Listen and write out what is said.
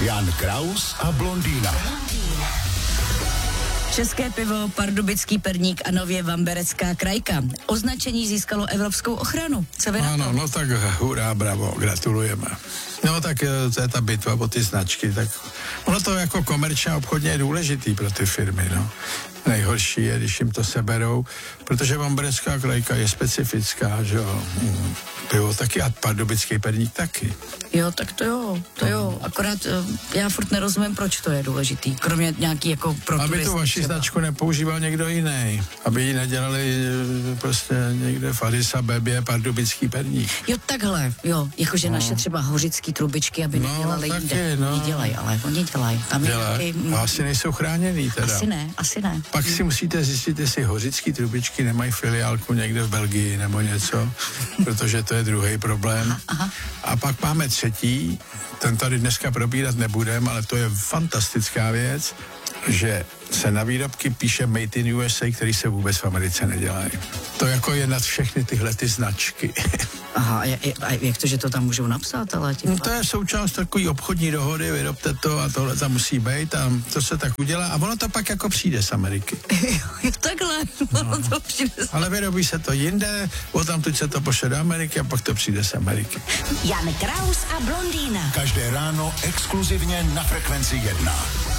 Jan Kraus a blondýna. České pivo, pardubický perník a nově vamberecká krajka. Označení získalo evropskou ochranu. Co vy na to? Ano, no tak hurá, bravo, gratulujeme. No tak to je ta bitva o ty značky, tak ono to jako komerčně obchodně je důležitý pro ty firmy, no. Nejhorší je, když jim to seberou, protože vamberecká krajka je specifická, že jo. Pivo taky a pardubický perník taky. Jo, tak to jo. Akorát já furt nerozumím, proč to je důležitý. Kromě nějaký jako pro aby tu vaši značku nepoužíval někdo jiný. Aby ji nedělali prostě někde v Addis Abebě pardubický perník. Jo, takhle, jo. Jakože naše třeba hořický trubičky, aby nedělali jinde. Nedělají, ale oni dělají. Asi nejsou chráněný teda. Asi ne. Pak si musíte zjistit, jestli hořický trubičky nemají filiálku někde v Belgii nebo něco, protože to je druhý problém. Aha. A pak máme třetí, ten tady dneska probírat nebudem, ale to je fantastická věc, že se na výrobky píše Made in USA, který se vůbec v Americe nedělají. To jako je nad všechny tyhle ty značky. Aha, a jak to, že to tam můžou napsat, ale No to je součást takový obchodní dohody, vyrobte to a tohle tam musí být a to se tak udělá a ono to pak jako přijde z Ameriky. Jo, takhle, ono to přijde. Ale vyrobí se to jinde, odtamtud se to pošle do Ameriky a pak to přijde z Ameriky. Jan Kraus a blondýna. Každé ráno exkluzivně na Frekvenci 1.